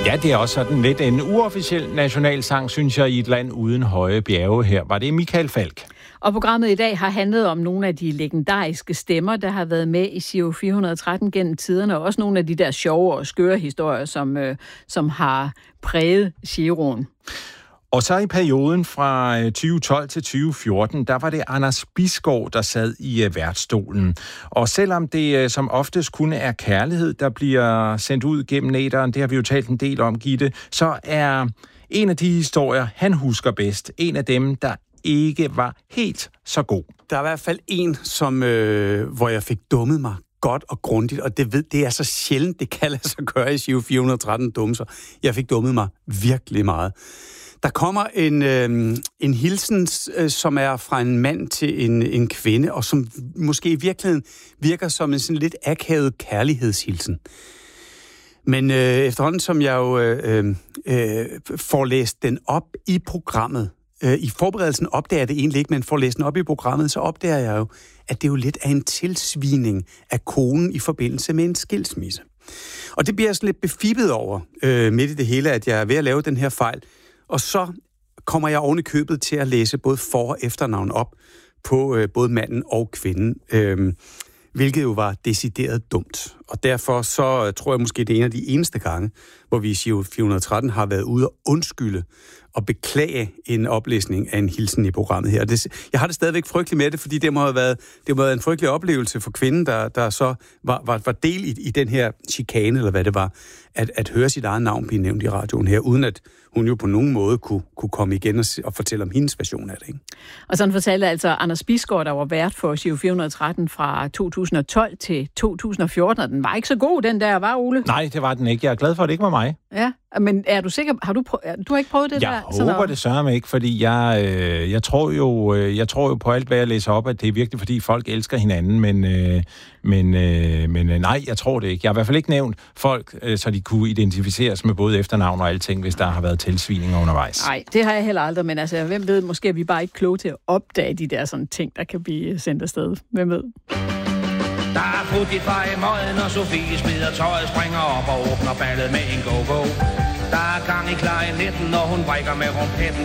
Ja, det er også sådan lidt en uofficiel nationalsang, synes jeg, i et land uden høje bjerge. Her var det Michael Falch. Og programmet i dag har handlet om nogle af de legendariske stemmer, der har været med i Giro 413 gennem tiderne, og også nogle af de der sjove og skøre historier, som har præget Giroen. Og så i perioden fra 2012 til 2014, der var det Anders Bisgaard, der sad i værtsstolen. Og selvom det som oftest kun er kærlighed, der bliver sendt ud gennem æteren, det har vi jo talt en del om, Gitte, så er en af de historier, han husker bedst, en af dem, der ikke var helt så god. Der er i hvert fald en, hvor jeg fik dummet mig godt og grundigt, og det er så sjældent, det kan lade sig gøre i Giro 413 dumser. Jeg fik dummet mig virkelig meget. Der kommer en hilsen, som er fra en mand til en kvinde, og som måske i virkeligheden virker som en sådan lidt akavet kærlighedshilsen. Men efterhånden, som jeg jo får læst den op i programmet, i forberedelsen opdager jeg det egentlig ikke, men får læst den op i programmet, så opdager jeg jo, at det er jo lidt af en tilsvining af konen i forbindelse med en skilsmisse. Og det bliver jeg sådan lidt befippet over midt i det hele, at jeg er ved at lave den her fejl. Og så kommer jeg oven i købet til at læse både for- og efternavn op på både manden og kvinden, hvilket jo var decideret dumt. Og derfor så tror jeg måske, det er en af de eneste gange, hvor vi i Giro 413 har været ude og undskylde og beklage en oplæsning af en hilsen i programmet her. Jeg har det stadigvæk frygteligt med det, fordi det må have været en frygtelig oplevelse for kvinden, der så var del i den her chikane, eller hvad det var, at høre sit eget navn blive nævnt i radioen her, uden at hun jo på nogen måde kunne komme igen og fortælle om hendes version af det. Ikke? Og sådan fortalte altså Anders Bisgaard, der var vært for Giro 413 fra 2012 til 2014, og den var ikke så god, den der, var, Ole? Nej, det var den ikke. Jeg er glad for, at det ikke var mig. Ja, men er du sikker? Du har ikke prøvet det der? Jeg håber det sørger mig ikke, fordi jeg tror jo på alt, hvad jeg læser op, at det er virkelig, fordi folk elsker hinanden, men nej, jeg tror det ikke. Jeg har i hvert fald ikke nævnt folk, så de kunne identificeres med både efternavn og alting, hvis der har været tilsvininger undervejs. Nej, det har jeg heller aldrig, men altså, hvem ved, måske er vi bare ikke kloge til at opdage de der sådan ting, der kan blive sendt afsted. Hvem ved? Der er fut i fej i møden, og Sofie smider tøjet, springer op og åbner ballet med en go-go. Der er gang i klarinetten, når hun brækker med rumpetten,